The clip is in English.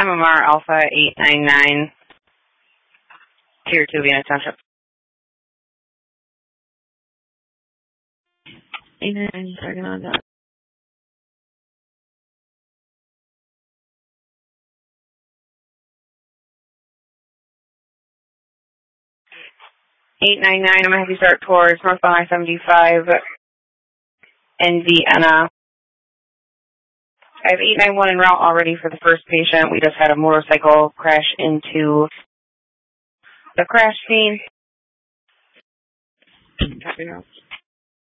MMR Alpha 899, Tier 2, Vienna Township. 899, second on that. 899, I'm going to have you start towards northbound I-75 in Vienna. I have 891 en route already for the first patient. We just had a motorcycle crash into the crash scene. Copy now.